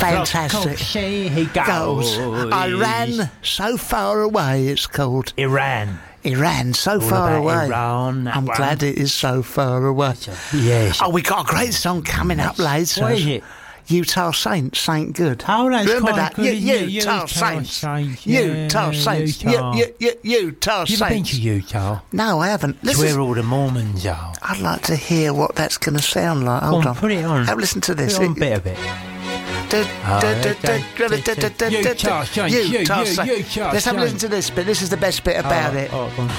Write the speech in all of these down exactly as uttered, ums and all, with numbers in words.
Fantastic. See, he goes. I ran so far away, it's called. Iran. Iran, so All far about away. Iran, that I'm one. glad it is so far away. Yes. Oh, we got a great song coming up later. What is it? Utah Saints, Saint Good. Oh, that's Remember quite that? good, U- isn't it? Utah, Utah Saints. Saints, yeah, Utah Saints. Utah. U- U- U- Utah Have you ever been Saints. to Utah? No, I haven't. It's Listen, where all the Mormons are. I'd like to hear what that's going to sound like. Hold Go on. on, put it on. Have a listen to this. Put it on It- a bit of it. Du- Oh, du- du- okay. du- du- du- du- du- du- Utah Saints, you- Utah you- Saints. Utah Let's have a listen Saints. to this bit. This is the best bit about oh, it. Oh, go on.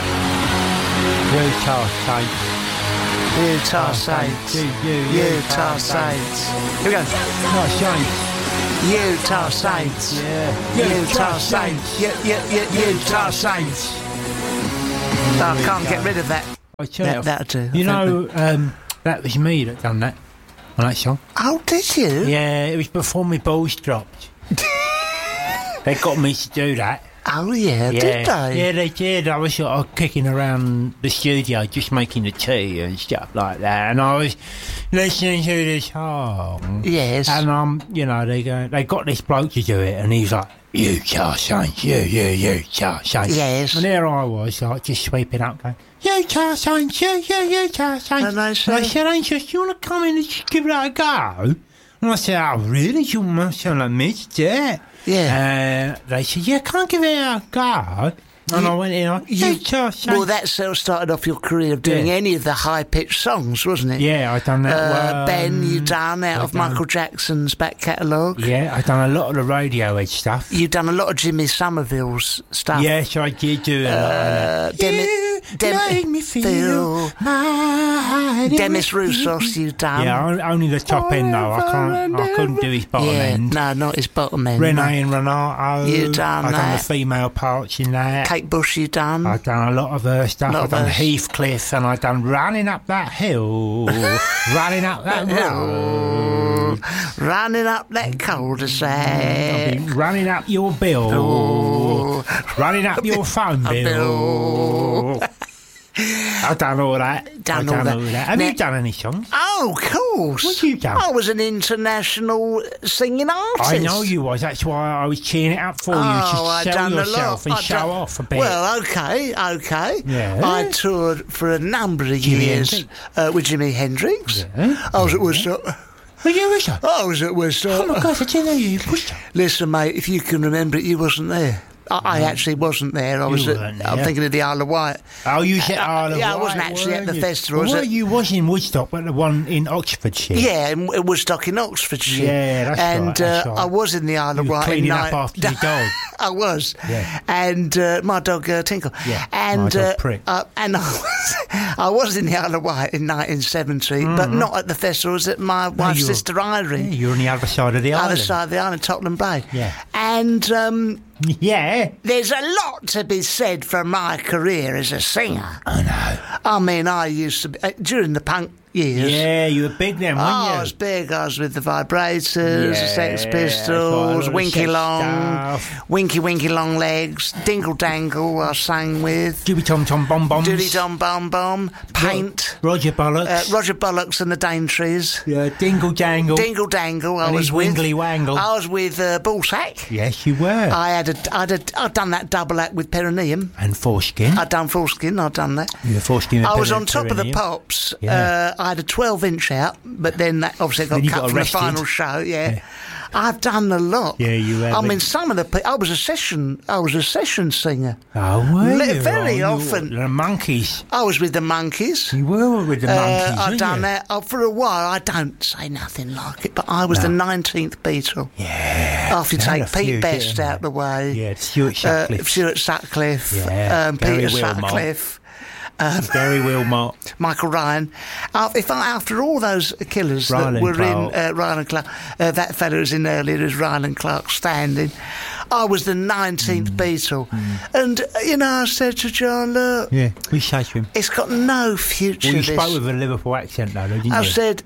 Utah Saints. Utah Oh, Saints. you- you- Utah Utah Saints. Here we go. Not Saints. Utah Saints. Yeah. Utah Saints. U- U- U- Utah Saints. Oh, I can't get rid of that. I tell That- you, that'll do. You I know, um, that was me that done that on that song. Oh, did you? Yeah, it was before my balls dropped. They got me to do that. Oh, yeah, Yeah, did they? yeah, they did. I was sort of kicking around the studio, just making the tea and stuff like that, and I was listening to the song. Yes. And um, you know, they go, they got this bloke to do it, and he was like, "Utah Saints, you, you, Utah Saints." Yes. And there I was, like, just sweeping up, going, "Utah Saints, you, you, Utah Saints." And they I said- said, "Angel, do you want to come in and just give that a go?" And I said, "Oh, really? You must sound like me to do it." Yeah. Uh, they said, "Yeah, can't give it a go." And You- I went in, I, You, Utah Saints. well, that sort of started off your career of doing Yeah. any of the high-pitched songs, wasn't it? Yeah, I done that Uh, one. Ben, you done out I of done- Michael Jackson's back catalogue. Yeah, I done a lot of the Radiohead stuff. You've done a lot of Jimmy Somerville's stuff. Yes, I did do a lot Uh, of that. Demi- You Dem- make me feel, feel- my Demis Roussos, you've done. Yeah, on- only the top end though. I can't. I couldn't do his bottom yeah, end. no, not his bottom end. Renee and Renato. You done I done that. the female parts in that. Kate Bush, you done. I done a lot of her stuff. Lot I of done hers. Heathcliff, and I done running up that hill, running up that road, Running up that cul-de-sac. running up your bill, Oh. running up your phone bill. I done all that. Done I all done that. Have Now- you done any songs? Oh, of course. What you done? I was an international singing artist. I know you was. That's why I was cheering it up for Oh, you I to sell done a yourself lot. and I show done- off a bit. Well, okay, okay. Yeah. I toured for a number of Jimi years Hendrix. uh, with Jimi Hendrix. Yeah. I was at Woodstock. Were you was that? I was at Woodstock. Oh my God! I didn't know you was that. Listen, mate, if you can remember it, you wasn't there. I, I actually wasn't there. I was. At, weren't I'm there. thinking of the Isle of Wight. Oh, you said Uh, Isle of yeah, I Wight, wasn't actually at weren't the you? festival, Well, was well, it? you was in Woodstock, but the one in Oxfordshire. Yeah, in in Woodstock in Oxfordshire. Yeah, that's and right, that's uh, right. I was in the Isle of You were Wight. in cleaning up ni- after your dog. I was. Yeah. And uh, my dog uh, Tinkle. Yeah, And my dog uh, Prick. uh, and I was, I was in the Isle of Wight in nineteen seventy, but not at the festivals at my wife's you were- sister Irene. Yeah, you're on the other side of the Other island. side of the island, Tottenham Bay. Yeah. And um, Yeah. there's a lot to be said for my career as a singer. I know. I mean, I used to be, uh, during the punk years. Yeah, you were big then, weren't Oh, you? I was big. I was with the Vibrators, the Yeah, Sex that's right, a Pistols, lot of Winky sex Long, stuff. Winky Winky Long Legs, Dingle Dangle. I sang with Doobie Tom Tom Bomb Bombs. Doody Dom Bom Bom, Paint, Roger Bollocks. uh, Roger Bollocks and the Daintrees, yeah, Dingle Jangle. Dingle Dangle. I And was his with. Wingly Wangle. I was with uh, Ballsack. Yes, you were. I had a, I'd, a, I'd done that double act with Perineum. and Foreskin. I'd done Foreskin. I'd done that. you were Foreskin. I and was on top of the Perineum. pops. Yeah. Uh, I had a twelve inch out, but then that obviously got Then you cut got from arrested. the final show. Yeah. Yeah. I've done a lot. Yeah, you have. I mean, some of the pe- I was a session. I was a session singer. Oh, were Li- you? very Oh, you often. were The Monkeys. I was with the Monkeys. You were with the Monkeys, Uh, I've weren't done you? that oh, for a while. I don't say nothing like it, but I was No. the nineteenth Beatle. Yeah. After you They had take a few, Pete Best didn't out they? the way, Yeah, Stuart uh, Sutcliffe. Stuart Sutcliffe, Yeah, um, Gary Peter Wilmot. Sutcliffe. Gary Wilmot. Michael Ryan. Uh, if I, after all those killers Ryan that were Clark. in uh, Ryan and Clark, uh, that fella was in earlier as Ryan and Clark standing. I was the nineteenth Mm. Beatle, and uh, you know, I said to John, "Look, Yeah, we say to him. it's got no future." Well, you this. spoke with a Liverpool accent, though, didn't I you? said,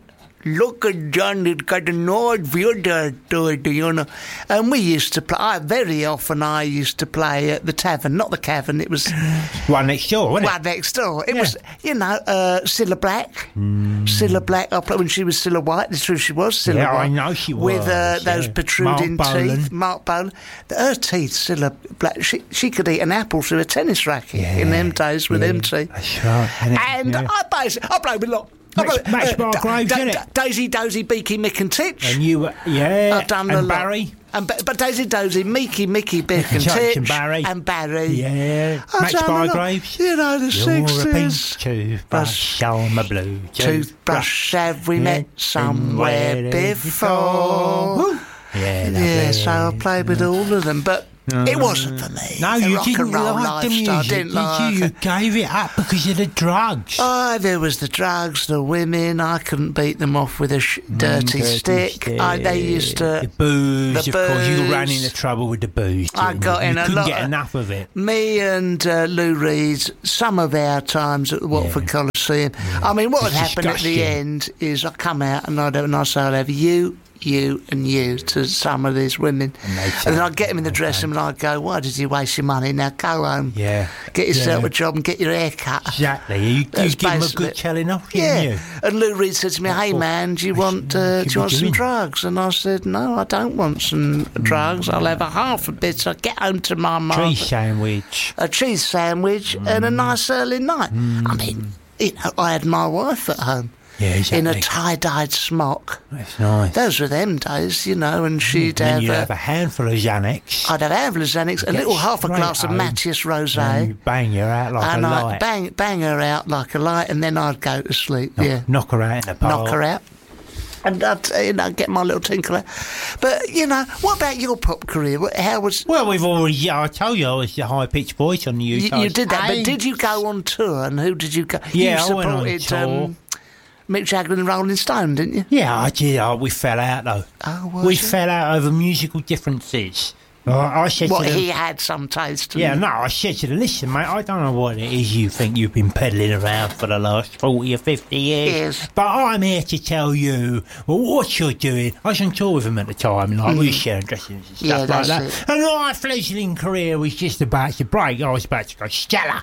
look at John, he's got a nice view there, you know. And we used to play, I, very often I used to play at the tavern, not the cavern, it was... One next door, wasn't it? One next door. It Yeah. was, you know, uh, Cilla Black. Mm. Cilla Black, I played when she was Cilla White, the truth she was Cilla Yeah, White. I know she With uh, was, those yeah. protruding Mark teeth. Bolan. Mark Bolan. Her teeth, Cilla Black, she, she could eat an apple through a tennis racket in them days with yeah, them teeth. That's right. And, And yeah. I basically, I played with a lot. I Max- played- Max uh, Bargraves, Da- innit? Da- Daisy Dozy, Beaky, Mick and Titch. And you were, yeah. I've done and a lot. Barry. And, ba- but Daisy Dozy, Meeky, Mickey, Bick and Titch Titch. and Barry. And Barry. Yeah. I've Max done a lot. Bargraves. You know, the You're a pink sixties. toothbrush on my blue Toothbrush, have we Yeah. met somewhere Somewhere before? Woo. Yeah, lovely. Yeah, so I played with all of them, but it wasn't for me. No, the you rock didn't and roll like the lifestyle, music, didn't did like you? You it. gave it up because of the drugs. Oh, there was the drugs, the women. I couldn't beat them off with a sh- dirty, dirty stick. I, they used to... The booze, the of course. You ran booze. into trouble with the booze. I didn't got you? in you a couldn't lot get of- enough of it. Me and uh, Lou Reed, some of our times at the Watford Yeah. Coliseum. I mean, what would It's happen at the disgusting. end is I come out and I'd have a nice I'd have you, you and you to some of these women. And they'd And say, then I'd get them in the dressing room and I'd go, why did you waste your money? Now go home. Yeah. Get yourself Yeah. a job and get your hair cut. Exactly. You, you That's give them a basically good it. telling off, Yeah, didn't you? and Lou Reed said to me, "Hey thought, man, do you I want should- uh, should do you be want some doing. drugs?" And I said, "No, I don't want some drugs. I'll have a half a bit. So I get home to my mum, Cheese sandwich. a cheese sandwich, and a nice early night. I mean, you know, I had my wife at home Yeah, exactly. in a tie-dyed smock. That's nice. Those were them days, you know, and she'd then have. you uh, have a handful of Xanax. I'd have Xanax, a Get little half a straight glass of home, Matthias and Rosé. you bang her out like And a I'd light. bang, bang her out like a light, and then I'd go to sleep. knock, yeah, knock her out in the park. knock her out. And I'd, you know, get my little tinkle out. But, you know, what about your pop career? What- How was... Well, we've already. Yeah, I told you I was the high pitched voice on the U You, K. you did that, Hey. but did you go on tour, and who did you go... Yeah, you I went on supported, tour. Um, Mick Jagger and Rolling Stone, didn't you? Yeah, I did. Oh, we fell out though. Oh, was we it? fell out over musical differences. I, I said What, to them, he had some taste. didn't Yeah, he? no, I said to them, listen, mate, I don't know what it is you think you've been peddling around for the last forty or fifty years. Yes. But I'm here to tell you well, what you're doing. I was on tour with him at the time, like, we were sharing dressing rooms and stuff Yeah, like that's that. it. And my fledgling career was just about to break. I was about to go stellar.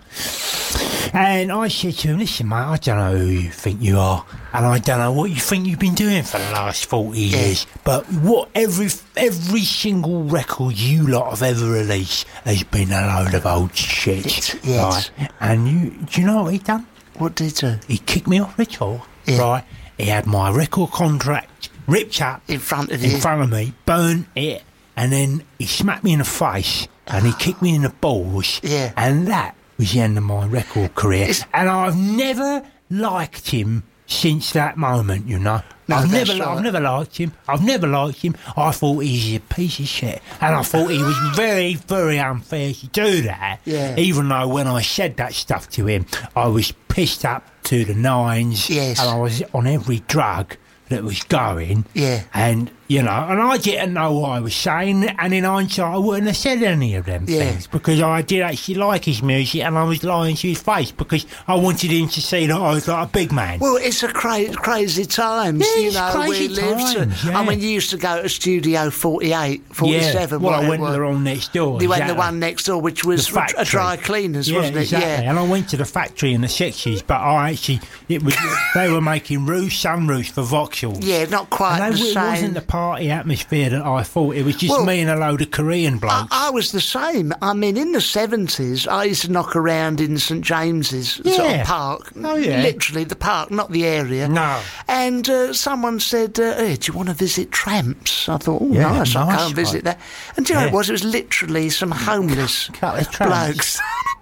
And I said to him, listen, mate, I don't know who you think you are, and I don't know what you think you've been doing for the last forty years, but what every every single record you lot have ever released has been a load of old shit. It's- yes. Right? And you, do you know what he done? What did he do? He kicked me off the tour, Yeah. right? He had my record contract ripped up In front of in you? front of me, burnt it, and then he smacked me in the face and he kicked me in the balls. Yeah. And that was the end of my record career. It's- And I've never liked him since that moment, you know. No, I've that's never, right. I've never liked him. I've never liked him. I thought he's a piece of shit, and I thought he was very, very unfair to do that. Yeah. Even though when I said that stuff to him, I was pissed up to the nines, Yes. and I was on every drug that was going. Yeah. And you know, and I didn't know what I was saying, and in hindsight, I wouldn't have said any of them Yeah. things because I did actually like his music, and I was lying to his face because I wanted him to see that I was like a big man. Well, it's a cra- crazy times, Yeah, you it's know, crazy we lived. times, yeah. I mean, you used to go to Studio forty-eight, forty-seven. Yeah. Well, I whatever went it to was. the one next door. You went the exactly. one next door, which was The a factory. dry cleaners, Yeah, wasn't it? exactly. Yeah. And I went to the factory in the sixties, but I actually it was they were making roofs, sunroofs for Vauxhalls. Yeah, not quite And the they, it same. wasn't the party atmosphere that I thought. It was just Well, me and a load of Korean I, blokes. I was the same. I mean, in the seventies, I used to knock around in St James's sort Yeah. of park. Oh, yeah. Literally the park, not the area. No. And uh, someone said, uh, hey, do you want to visit Tramps? I thought, oh, Yeah, nice, I'll go nice and visit one. that. And do you know Yeah. what it was? It was literally some homeless Couple of tramps. blokes.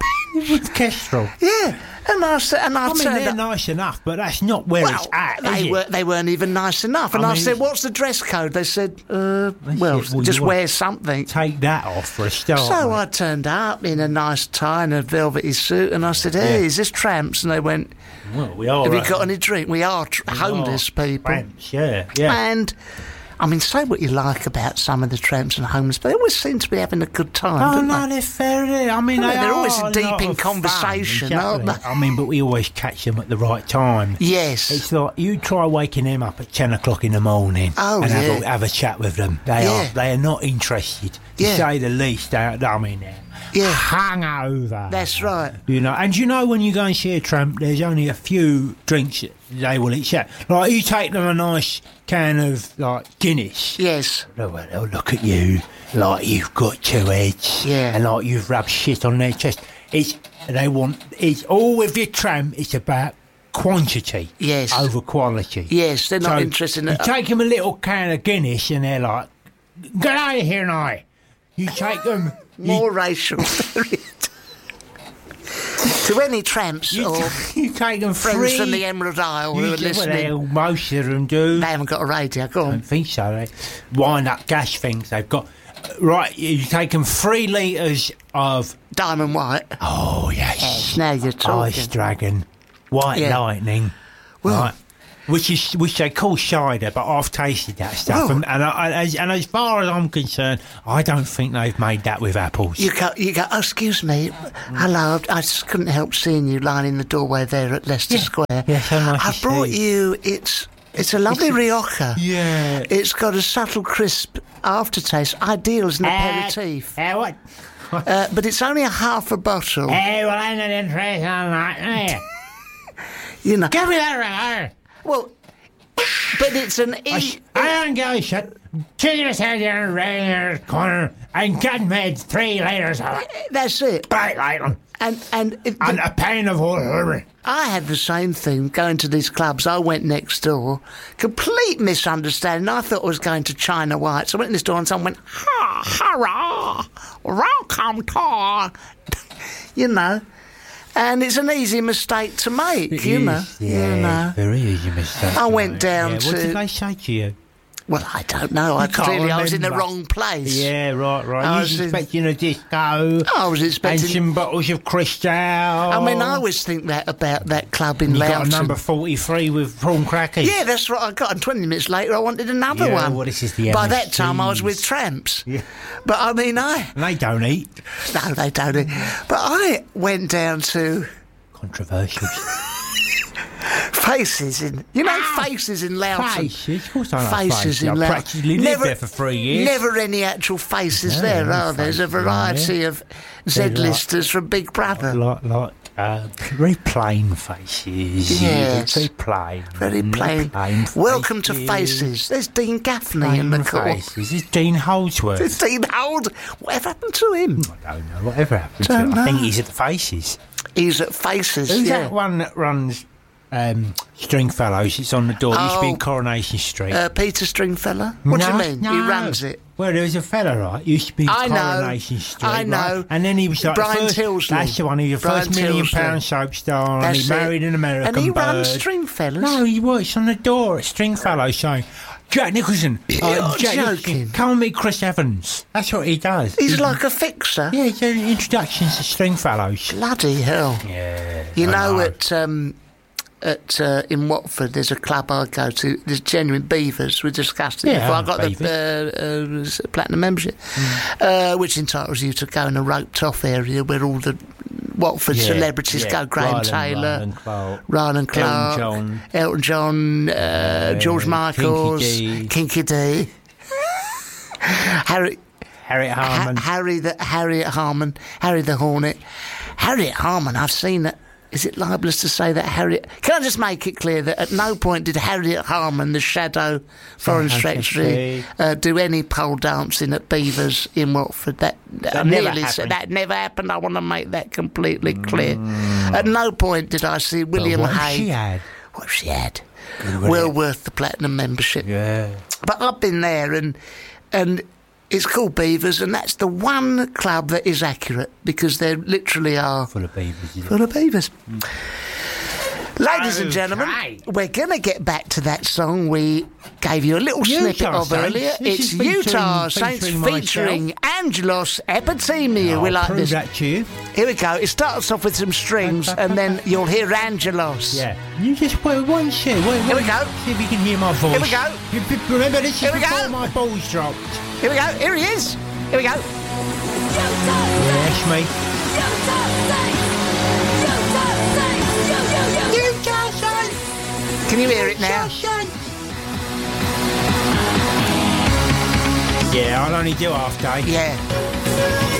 With Kestrel. Yeah. And I said, and I, I mean, turned they're up. nice enough, but that's not where Well, it's at, they, is it? were, they weren't even nice enough. And I I, mean, said, what's the dress code? They said, uh, well, said, well, just you wear want- something. Take that off for a start. So mate. I turned up in a nice tie and a velvety suit, and I said, hey, Yeah. is this Tramps? And they went, Well, we are. have you uh, got any drink? We are tr- we homeless are people. tramps, yeah, yeah. And I mean, say what you like about some of the tramps and homeless, but they always seem to be having a good time, Oh, don't no, they? they're fair. I mean, No, they they're are always a deep lot in of conversation, fun, aren't exactly. they? I mean, but we always catch them at the right time. Yes. It's like you try waking them up at ten o'clock in the morning Oh, and have, a, yeah. have a chat with them. They Yeah. are they are not interested, to Yeah. say the least. They're, I mean, they're Yeah. hungover. That's right. You know, and you know when you go and see a tramp, there's only a few drinks that they will accept. Like you take them a nice can of like Guinness. Yes. They'll, they'll look at you like you've got two heads, Yeah. and like you've rubbed shit on their chest. It's they want. It's all with your tramp. It's about quantity, Yes. over quality. Yes, they're not So interested in you it. take them a little can of Guinness, and they're like, "Get out of here now!" You take them. More racial. To any tramps You, or you, you take them friends free. from the Emerald Isle who you are do- well, listening, they- most of them do. they haven't got a radio. Go I on. don't think so. They wind up gas things they've got. Right, you take them three litres of. Diamond White. Oh, yes. Now you're talking. Ice Dragon, White Yeah. Lightning, Well- right? Which is which they call cider, but I've tasted that stuff, Well- and and, I, as, and as far as I'm concerned, I don't think they've made that with apples. You go, you go, oh, excuse me, hello, I just couldn't help seeing you lying in the doorway there at Leicester Yeah. Square. Yeah, so nice I've to brought see. you, it's it's a lovely Rioja. Yeah. It's got a subtle crisp aftertaste, ideal as an aperitif. Uh, what? Uh, but it's only a half a bottle, Hey, well, I'm not interested in that. eh? you know. Give me that right. Well, but it's an I, e- I don't go shit. Take your head down in the corner and get me three litres of it. that's it. Bright lightning. And and, it, And a pane of water. I had the same thing going to these clubs. I went next door, complete misunderstanding. I thought I was going to China White. So I went in this door and someone went, ha, hurrah, welcome to, you know. And it's an easy mistake to make, you know. Yeah, you know. very easy mistake. I went down yeah, to- What did they say to you? Well, I don't know. I can't clearly I was in the remember. wrong place. Yeah, right, right. I You was was in- expecting a disco. I was And expecting. some bottles of Cristal. I mean, I always think that about that club in You got a Loughton. number forty-three with prawn crackers. Yeah, that's what I got. And twenty minutes later, I wanted another Yeah, one. well, this is the By M S that time, I was Gs. with tramps. Yeah. But I mean, I And they don't eat. no, they don't. But I went down to Controversial. Faces in, you know, Faces in Loughton. Faces? Of course I know Faces Faces. in I Loughton. practically lived there for three years. Never any actual faces No, there, no are there? There's a faces in variety of They're like- Z-listers from Big Brother. Like, like uh, very plain faces. Yes. Very plain. Very plain. plain Welcome to faces. Faces. There's Dean Gaffney Plain in the corner. faces. There's Dean Holdsworth. There's Dean Hold. Whatever happened to him? I don't know. Whatever happened to Don't him. I think know. he's at the Faces. He's at Faces. Who's yeah. that one that runs um, Stringfellows? It's on the door. It used to be in Oh. Coronation Street. Uh, Peter Stringfellow? What do No, you mean? He no. runs it. Well, there was a fella, right? Used to be in I know. Coronation Street. I know. Right? And then he was like Brian the first, Tilsley. That's the one. He was the Brian first million Tilsley. pound soap star. And That's he it. married an American And he bird. runs Stringfellows? No, he works on the door at Stringfellows saying, Jack Nicholson, uh, You're Jack joking. Nicholson, come and meet Chris Evans. That's what he does. He's like a fixer. Yeah, he's doing introductions to Stringfellows. Bloody hell. Yeah. You I know, at um, at uh, in Watford, there's a club I go to. There's genuine Beavers. We discussed it Yeah, before. I I got know the uh, uh, platinum membership, uh, which entitles you to go in a roped-off area where all the Watford Yeah, celebrities yeah. go. Graham Rylan, Taylor, Rylan Clark, Ryan Clark, Elton John. Elton John, uh, George Michaels, Kinky D. Kinky D, Harry. Harriet Ha- Harman. Harry the Harriet Harman, Harry the Hornet, Harriet Harman. I've seen it. Is it libelous to say that Harriet? Can I just make it clear that at no point did Harriet Harman, the shadow foreign Oh, secretary, uh, do any pole dancing at Beavers in Watford? That, That I never nearly said happened. that never happened. I want to make that completely clear. At no point did I see William what Hay. she had. What she had? Good, wasn't Well it? worth the platinum membership. Yeah. But I've been there, and and it's called Beavers, and that's the one club that is accurate because there literally are Full of beavers. isn't it? full of beavers. Ladies and gentlemen, Okay. we're going to get back to that song we gave you a little snippet Utah of Saints. earlier. This It's is featuring- Utah Saints featuring featuring Angelos Epitemiou. we I'll like prove this. that to you. Here we go. It starts off with some strings and then you'll hear Angelos. Yeah. You just wait, wait and see. Wait, wait. Here we go. See if you can hear my voice. Here we go. You, b- remember, this is Here we before go. my balls dropped. Here we go. Here he is. Here we go. Yeah, that's me. Can you hear it now? Yeah, I'll only do half day. Yeah.